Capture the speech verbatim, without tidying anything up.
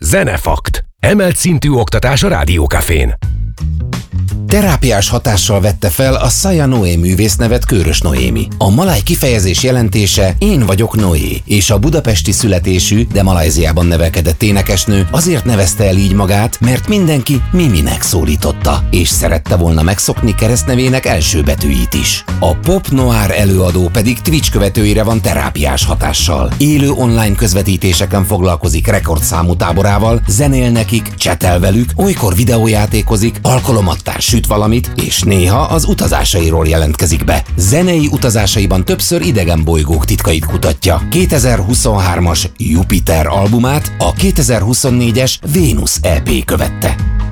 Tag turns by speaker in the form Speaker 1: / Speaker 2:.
Speaker 1: Zenefakt. Emelt szintű oktatás a Rádiókafén.
Speaker 2: Terápiás hatással vette fel a Saja Noé művésznevet Kőrös Noémi. A maláj kifejezés jelentése én vagyok Noé, és a budapesti születésű, de Malajziában nevelkedett énekesnő azért nevezte el így magát, mert mindenki Miminek szólította, és szerette volna megszokni keresztnevének első betűit is. A pop noir előadó pedig Twitch követőire van terápiás hatással. Élő online közvetítéseken foglalkozik rekordszámú táborával, zenél nekik, csetel velük, olykor videójátékozik, alkalomattán süt valamit, és néha az utazásairól jelentkezik be. Zenei utazásaiban többször idegen bolygók titkait kutatja. kétezer-huszonhármas Jupiter albumát a kétezer-huszonnégyes Vénusz é pé követte.